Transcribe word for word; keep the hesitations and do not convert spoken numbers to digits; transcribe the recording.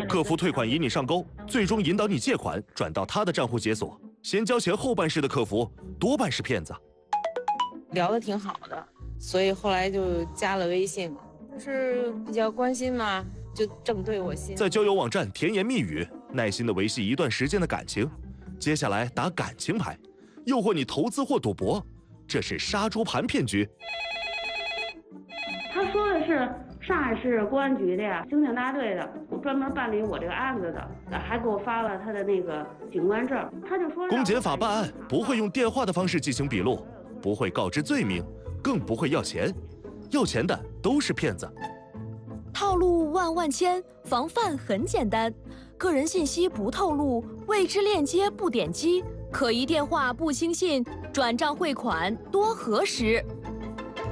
客服退款引你上钩，最终引导你借款转到他的账户解锁。先交钱后办事的客服多半是骗子。 聊得挺好的，所以后来就加了微信，就是比较关心嘛，就正对我心。 在交友网站甜言蜜语，耐心的维系一段时间的感情，接下来打感情牌，诱惑你投资或赌博，这是杀猪盘骗局。 他说的是上海市公安局的呀，刑警大队的，专门办理我这个案子的，还给我发了他的那个警官证。他就说， 公检法办案不会用电话的方式进行笔录，不会告知罪名，更不会要钱，要钱的都是骗子。 套路万万千，防范很简单，个人信息不透露，未知链接不点击，可疑电话不轻信，转账汇款多核实。